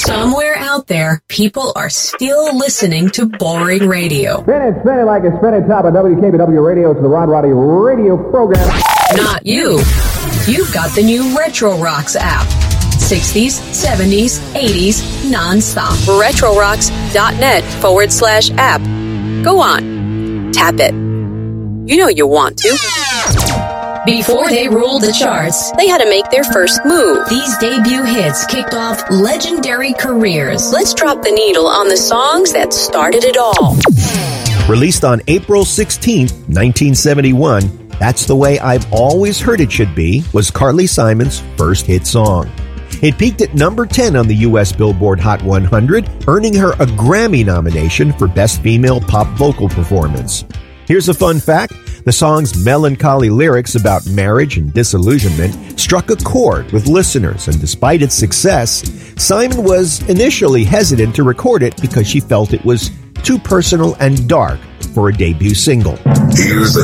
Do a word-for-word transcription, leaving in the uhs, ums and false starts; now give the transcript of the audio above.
Somewhere out there, people are still listening to boring radio. Spin it, spin it like it's spinning top of W K B W Radio. It's the Rod Roddy radio program. Not you. You've got the new Retro Rocks app. sixties, seventies, eighties, nonstop. RetroRocks.net forward slash app. Go on. Tap it. You know you want to. Before they ruled the charts, they had to make their first move. These debut hits kicked off legendary careers. Let's drop the needle on the songs that started it all. Released on April sixteenth, nineteen seventy-one, That's the Way I've Always Heard It Should Be was Carly Simon's first hit song. It peaked at number ten on the U S Billboard Hot one hundred, earning her a Grammy nomination for Best Female Pop Vocal Performance. Here's a fun fact. The song's melancholy lyrics about marriage and disillusionment struck a chord with listeners, and despite its success, Simon was initially hesitant to record it because she felt it was too personal and dark for a debut single. Here's the